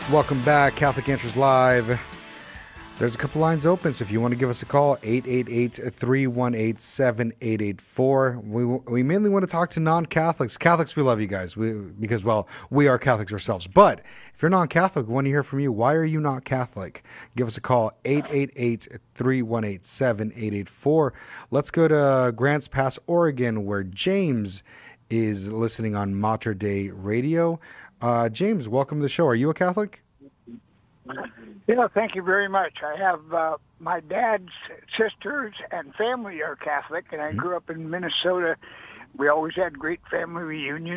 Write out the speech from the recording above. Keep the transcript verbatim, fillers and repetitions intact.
Welcome back, Catholic Answers Live. There's a couple lines open, so if you want to give us a call, eight eight eight, three one eight, seven eight eight four. We we mainly want to talk to non-Catholics. Catholics, we love you guys we, because, well, we are Catholics ourselves. But if you're non-Catholic, we want to hear from you. Why are you not Catholic? Give us a call, eight eight eight, three one eight, seven eight eight four. Let's go to Grants Pass, Oregon, where James is listening on Mater Dei Radio. Uh, James, welcome to the show. Are you a Catholic? Yeah, thank you very much. I have uh, my dad's sisters and family are Catholic, and I grew up in Minnesota. We always had great family reunions.